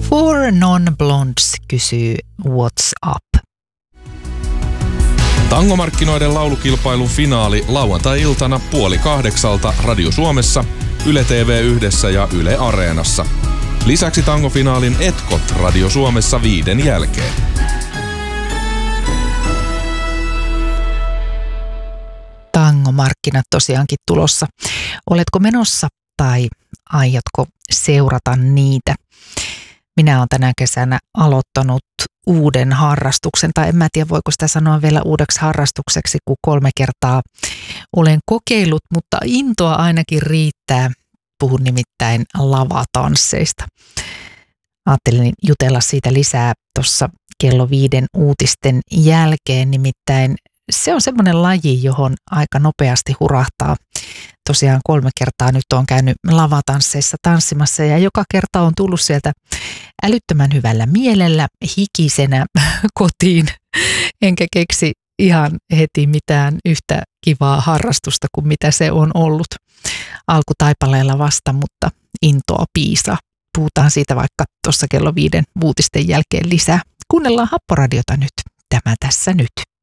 Four Non-Blondes kysyy What's Up. Tangomarkkinoiden laulukilpailun finaali lauantai-iltana 7:30 Radio Suomessa, Yle TV1 ja Yle Areenassa. Lisäksi tangofinaalin etkot Radio Suomessa 5 jälkeen. Tangomarkkinat tosiaankin tulossa. Oletko menossa tai aiotko seurata niitä? Minä olen tänä kesänä aloittanut uuden harrastuksen, tai en mä tiedä voiko sitä sanoa vielä uudeksi harrastukseksi, kun 3 kertaa olen kokeillut, mutta intoa ainakin riittää. Puhun nimittäin lavatansseista. Ajattelin jutella siitä lisää tuossa kello 5 uutisten jälkeen, nimittäin se on semmoinen laji, johon aika nopeasti hurahtaa. Tosiaan 3 kertaa nyt olen käynyt lavatansseissa tanssimassa ja joka kerta on tullut sieltä älyttömän hyvällä mielellä, hikisenä kotiin. Enkä keksi ihan heti mitään yhtä kivaa harrastusta kuin mitä se on ollut alkutaipaleella vasta, mutta intoa piisaa. Puhutaan siitä vaikka tuossa kello 5 uutisten jälkeen lisää. Kuunnellaan Happoradiota nyt. Tämä tässä nyt.